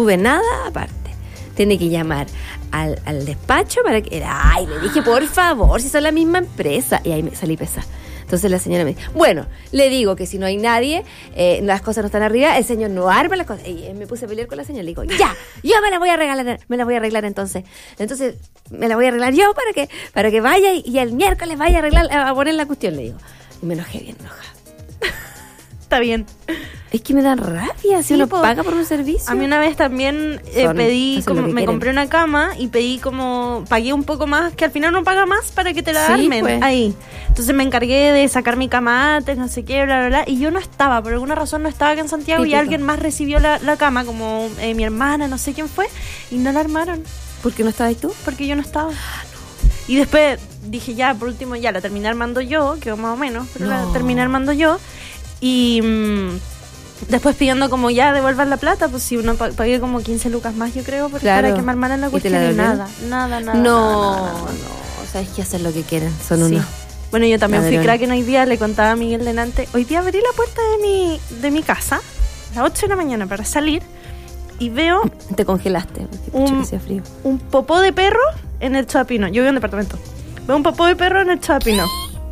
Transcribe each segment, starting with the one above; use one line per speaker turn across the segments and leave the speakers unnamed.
tuve nada aparte. Tiene que llamar al despacho para que... Ay, le dije, por favor, si son la misma empresa. Y ahí me salí pesada. Entonces la señora me dice, bueno, le digo que si no hay nadie, las cosas no están arriba, el señor no arma las cosas. Y me puse a pelear con la señora. Le digo, ya, yo me la voy a arreglar entonces. Entonces, me la voy a arreglar yo para que vaya y el miércoles vaya a arreglar, a poner la cuestión, le digo. Y me enojé bien enojada.
Está bien.
Es que me da rabia si uno paga por un servicio.
A mí una vez también me compré una cama y pagué un poco más, que al final uno paga más para que te la armen ahí. Entonces me encargué de sacar mi cama antes, no sé qué, bla, bla, bla. Y yo no estaba, por alguna razón no estaba acá en Santiago. Típico. Y alguien más recibió la cama, como mi hermana, no sé quién fue, y no la armaron.
¿Por qué no estabas tú?
Porque yo no estaba. Y después dije, ya, por último, ya la terminé armando yo, que más o menos, pero la terminé armando yo. Y después pidiendo como ya devuelvan la plata, pues si uno pagué como 15 lucas más, yo creo, para que me armaran la cuestión. Y nada.
No, sabes que hacer lo que quieren, son unos.
Bueno, yo también fui Kraken hoy día, le contaba a Miguel delante, hoy día abrí la puerta de mi casa a las 8 de la mañana para salir y veo...
Te congelaste, porque hacía frío.
Un popó de perro en el Choapino. Yo vivo en un departamento. Veo un popó de perro en el Choapino.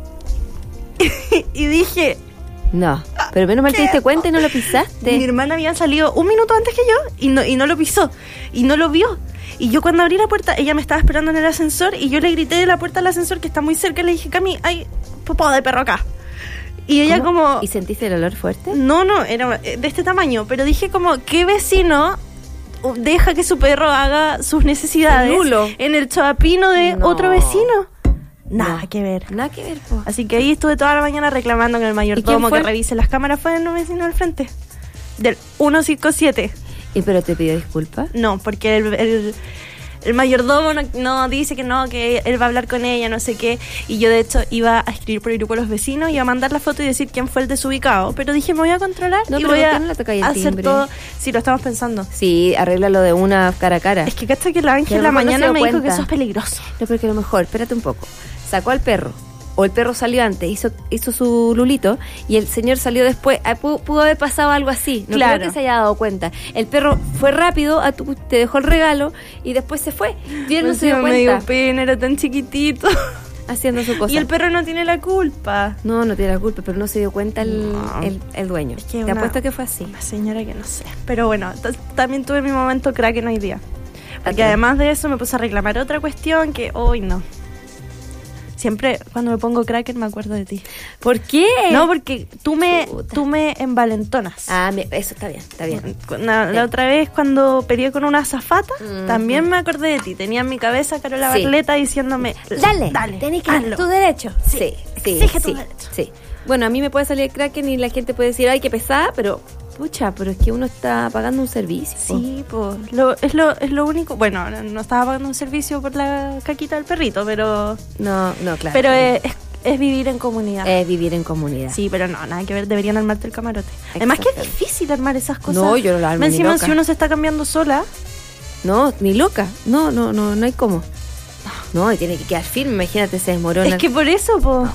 Y dije...
No, pero menos mal te diste cuenta y no lo pisaste.
Mi hermana había salido un minuto antes que yo y no lo pisó y no lo vio. Y yo cuando abrí la puerta, ella me estaba esperando en el ascensor y yo le grité de la puerta al ascensor que está muy cerca y le dije, Cami, hay popó de perro acá. Y ella como...
¿Y sentiste el olor fuerte?
No, era de este tamaño, pero dije como, ¿qué vecino deja que su perro haga sus necesidades en el Choapino de otro vecino? Nada que ver, po. Así que ahí estuve toda la mañana reclamando con el mayordomo que revise las cámaras. Fue el vecino al frente del 157.
¿Y pero te pidió disculpas?
No, porque el mayordomo no dice que no, que él va a hablar con ella, no sé qué. Y yo de hecho iba a escribir por el grupo de los vecinos y a mandar la foto y decir quién fue el desubicado. Pero dije, me voy a controlar y voy a hacer todo. Sí, lo estamos pensando.
Sí, arréglalo de una cara a cara.
Es que cacha que la Ángel la mañana me dijo que eso es peligroso.
No, porque a lo mejor, espérate un poco. Sacó al perro, o el perro salió antes, hizo su lulito, y el señor salió después. Pudo haber pasado algo así, no creo que se haya dado cuenta. El perro fue rápido, te dejó el regalo, y después se fue. Bien, no se dio cuenta.
Me dio pena, era tan chiquitito.
Haciendo su cosa.
Y el perro no tiene la culpa.
No tiene la culpa, pero no se dio cuenta el dueño. Es que te apuesto que fue así.
Una señora que no sé. Pero bueno, también tuve mi momento Kraken hoy día. Porque además de eso me puse a reclamar otra cuestión que hoy no. Siempre cuando me pongo Kraken me acuerdo de ti.
¿Por qué?
No, porque tú me envalentonas.
Eso está bien.
La otra vez cuando peleé con una azafata, también me acordé de ti. Tenía en mi cabeza Carola Barleta diciéndome,
dale, tenés que ir tu derecho. Sí.
Exige tu derecho.
Sí. Bueno, a mí me puede salir el Kraken y la gente puede decir, ay, qué pesada, pero... Pucha, pero es que uno está pagando un servicio.
Sí, pues es lo único. Bueno, no estaba pagando un servicio por la caquita del perrito, pero...
No, claro.
Pero es vivir en comunidad.
Es vivir en comunidad.
Sí, pero no, nada que ver, deberían armarte el camarote. Además que es difícil armar esas cosas.
No, yo no la armo ni
encima
loca.
Si uno se está cambiando sola...
No, ni loca. No hay cómo. No, y tiene que quedar firme, imagínate, se desmorona.
Es que por eso, pues...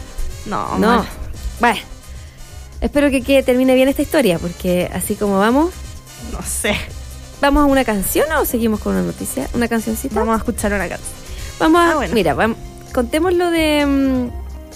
No. Bueno. Espero que termine bien esta historia, porque así como vamos...
No sé.
¿Vamos a una canción o seguimos con una noticia? ¿Una cancioncita?
Vamos a escuchar una canción.
Bueno. Mira, contemos lo de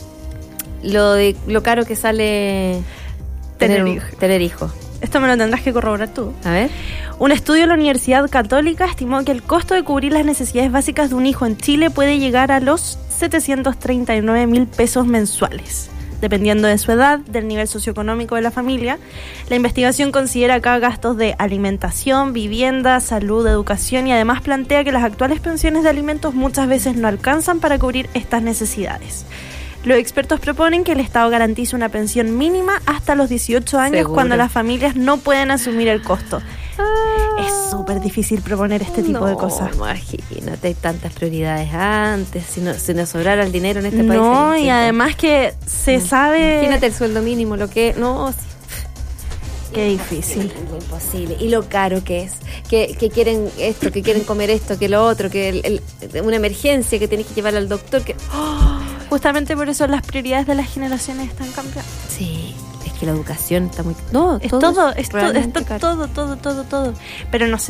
lo caro que sale tener hijos.
Esto me lo tendrás que corroborar tú.
A ver.
Un estudio de la Universidad Católica estimó que el costo de cubrir las necesidades básicas de un hijo en Chile puede llegar a los 739.000 pesos mensuales. Dependiendo de su edad, del nivel socioeconómico de la familia, la investigación considera acá gastos de alimentación, vivienda, salud, educación y además plantea que las actuales pensiones de alimentos muchas veces no alcanzan para cubrir estas necesidades. Los expertos proponen que el Estado garantice una pensión mínima hasta los 18 años. ¿Seguro? Cuando las familias no pueden asumir el costo. Es súper difícil proponer este tipo de cosas.
Imagínate, hay tantas prioridades antes. Si nos sobrara el dinero en este país.
No, y además que se sabe...
Imagínate el sueldo mínimo, lo que... No, sí.
Qué difícil.
Imposible. Y lo caro que es. Que quieren esto, que quieren comer esto, que lo otro, que una emergencia, que tenés que llevar al doctor, que...
Justamente por eso las prioridades de las generaciones están cambiando.
Sí, es que la educación está muy...
Todo. Pero no sé